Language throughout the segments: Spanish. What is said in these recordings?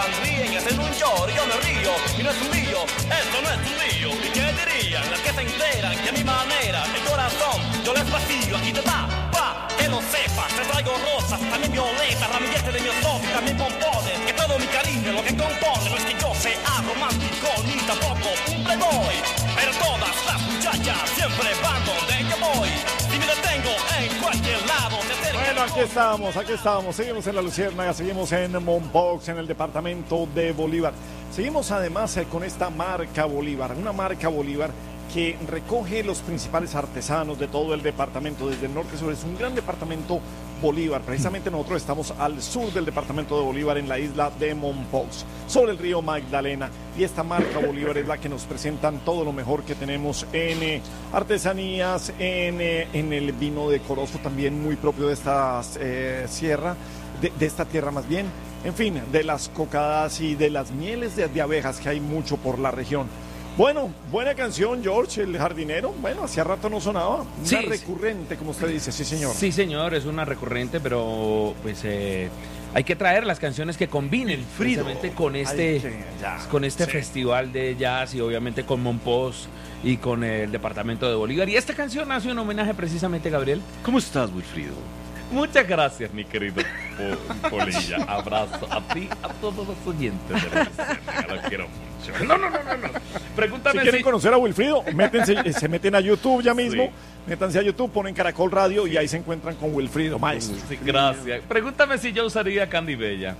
sepan, ríen y hacen un llor, yo me río, y no es un lío, esto no es un lío. ¿Y qué dirían las que se enteran que a mi manera, el corazón, yo les vacío, aquí te va, que lo sepas, te traigo rosas, también violetas, ramilletes de mi osote, también pompones, que todo mi cariño, lo que compone, no es que yo sea romántico, ni tampoco un playboy, pero todas las muchachas siempre van donde yo voy, y me detengo en cualquier lado. Bueno, aquí estamos, seguimos en La Luciérnaga, seguimos en Mompox, en el departamento de Bolívar. Seguimos además con esta marca Bolívar, una marca Bolívar que recoge los principales artesanos de todo el departamento, desde el norte a sur. Es un gran departamento Bolívar. Precisamente nosotros estamos al sur del departamento de Bolívar, en la isla de Mompox, sobre el río Magdalena. Y esta marca Bolívar es la que nos presentan todo lo mejor que tenemos en artesanías, en el vino decoroso, también muy propio de esta sierra, de esta tierra más bien. En fin, de las cocadas y de las mieles de abejas, que hay mucho por la región. Bueno, buena canción, George, el jardinero. Bueno, hacía rato no sonaba. Una recurrente, como usted dice, sí, señor. Sí, señor, es una recurrente, pero pues hay que traer las canciones que combinen precisamente con este festival de jazz y obviamente con Mompox y con el departamento de Bolívar. Y esta canción hace un homenaje precisamente, Gabriel. ¿Cómo estás, Wilfrido? Muchas gracias, mi querido Polilla. Abrazo a ti, a todos los oyentes de la Luciérnaga. Lo quiero mucho. No. Pregúntame si quieren conocer a Wilfrido, se meten a YouTube ya mismo. Sí. Métanse a YouTube, ponen Caracol Radio y ahí se encuentran con Wilfrido, maestro. Sí, gracias. Pregúntame si yo usaría Candy Bella.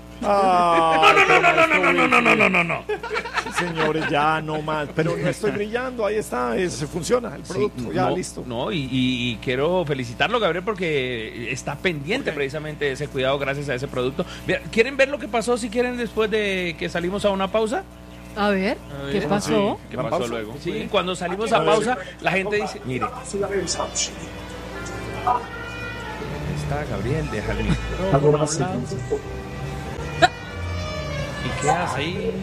No. Señores, ya no más. Pero no estoy brillando, ahí está, funciona el producto, listo. No, y quiero felicitarlo, Gabriel, porque está pendiente precisamente de ese cuidado gracias a ese producto. ¿Quieren ver lo que pasó si quieren después de que salimos a una pausa? A ver, ¿qué pasó? ¿Qué pasó luego? Sí, cuando salimos a pausa, la gente dice, mire. Está Gabriel, déjale el micrófono. ¿Y qué hace ahí?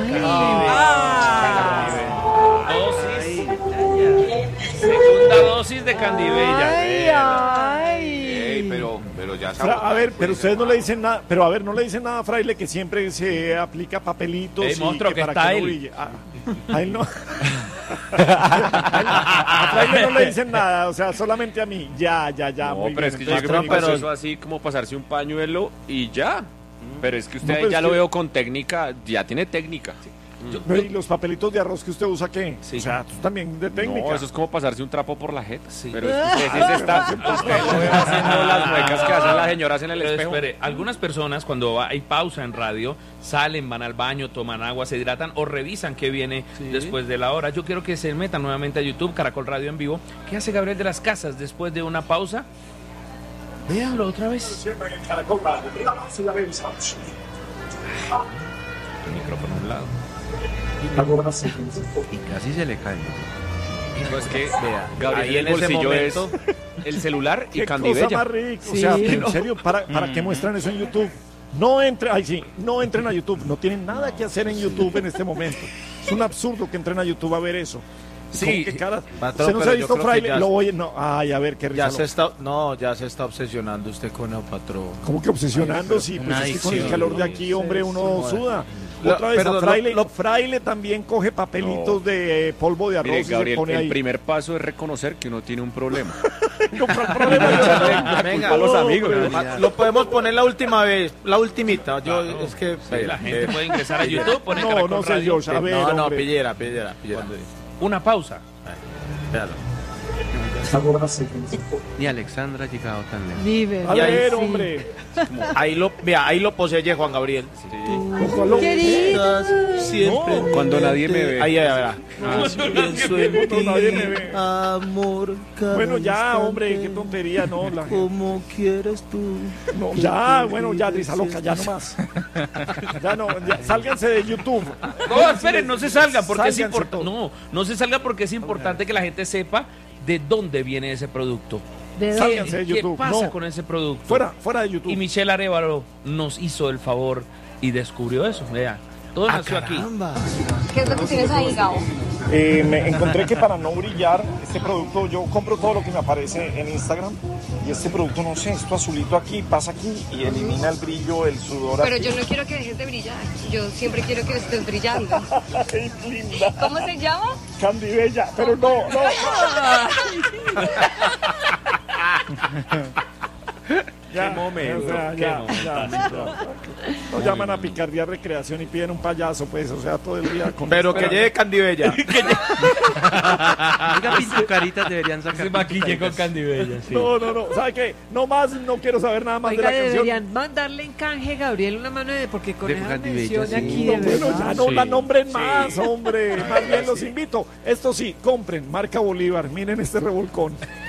Segunda dosis de Candy Bella. Pero ya a ver, pero ustedes no le dicen nada, pero a ver, no le dicen nada a Fraile, que siempre se aplica papelitos monstruo, que para está que no él. brille. A él no. A Fraile no le dicen nada, o sea, solamente a mí. Ya. No, pero es que yo creo que eso así como pasarse un pañuelo y ya. Pero es que usted ya lo veo con técnica, ya tiene técnica. ¿Y los papelitos de arroz que usted usa qué? Sí. O sea, tú también de técnica. No, eso es como pasarse un trapo por la jeta. Sí. Pero es que usted lo ve haciendo las muecas que hacen las señoras en el espejo. Espere, algunas personas cuando hay pausa en radio salen, van al baño, toman agua, se hidratan o revisan qué viene después de la hora. Yo quiero que se metan nuevamente a YouTube, Caracol Radio en vivo. ¿Qué hace Gabriel de las Casas después de una pausa? Véanlo otra vez. Siempre en Caracol Radio. El micrófono a un lado. Y casi se le cae. No, es que Gabriel en el bolsillo es el celular y Candy Bella. Qué cosa más rica. O sea, en serio, ¿para qué muestran eso en YouTube? No entren a YouTube. No tienen nada que hacer en YouTube en este momento. Es un absurdo que entren a YouTube a ver eso. Sí, patrón, ¿se nos ha visto Fraile? Lo oye, no. Ay, a ver qué risa. Ya se está obsesionando usted con el patrón. ¿Cómo que obsesionando? Sí, pues es que con el calor de aquí, hombre, uno suda. Otra vez, Fraile también coge papelitos de polvo de arroz. Mire, Gabriel, y se pone ahí. El primer paso es reconocer que uno tiene un problema. Venga, a los amigos. Lo podemos poner la última vez, la ultimita. Es que la gente puede ingresar a YouTube, poner no sé yo, a ver, no, pillera. Una pausa. Véalo. Ni Alexandra ha llegado tan lejos. A ver, hombre. Ahí lo posee Juan Gabriel. Querido. Siempre. Cuando nadie me ve. Ahí, verá. Pienso en ti, nadie me ve. Amor. Bueno, ya, hombre, qué tontería, no. Como quieres tú. No, ya, bueno, ya, risa loca, ya no más. Ya, sálganse de YouTube. No, esperen, no se salgan porque es importante. No se salgan porque es importante que la gente sepa de dónde viene ese producto. Sálganse de YouTube. ¿Qué pasa con ese producto? Fuera de YouTube. Y Michelle Arévalo nos hizo el favor y descubrió eso. Vea, todo nació aquí. ¿Qué es lo que tienes ahí, Gabo? Me encontré que para no brillar, este producto, yo compro todo lo que me aparece en Instagram y este producto, no sé, esto azulito aquí, pasa aquí y elimina el brillo, el sudor. Pero aquí. yo no quiero que dejes de brillar, yo siempre quiero que estés brillando. Ay, linda. ¿Cómo se llama? Candy Bella, pero no. Qué momento, Ya. Nos llaman a Picardía Recreación y piden un payaso, pues, o sea, todo el día con... Pero que lleve Candy Bella. Oiga, pintucaritas deberían sacar. Se maquille con Candy Bella, sí. No, ¿sabe qué? No quiero saber nada más Oiga, de la canción. deberían mandarle en canje, Gabriel, una mano de... Porque con De esa Candy mención Bella, aquí, sí. de Bueno, verdad. ya no la Sí. nombren más, hombre. Más bien los invito. Esto sí, compren, marca Bolívar. Miren este revolcón.